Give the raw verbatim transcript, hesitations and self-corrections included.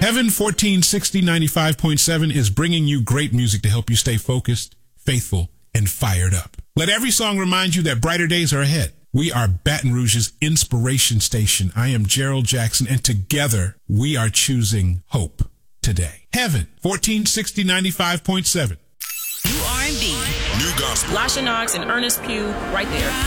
Heaven fourteen sixty ninety-five point seven is bringing you great music to help you stay focused, faithful, and fired up. Let every song remind you that brighter days are ahead. We are Baton Rouge's inspiration station. I am Gerald Jackson, and together we are choosing hope today. Heaven fourteen sixty ninety-five point seven. New R and B. New gospel. Lasha Knox and Ernest Pugh right there.